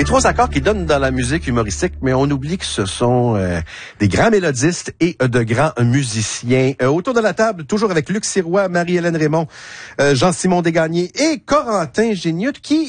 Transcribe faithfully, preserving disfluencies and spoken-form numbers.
Les trois accords qui donnent dans la musique humoristique, mais on oublie que ce sont euh, des grands mélodistes et euh, de grands euh, musiciens. Euh, autour de la table, toujours avec Luc Sirois, Marie-Hélène Raymond, euh, Jean-Simon Desgagnés et Corentin Géniot, qui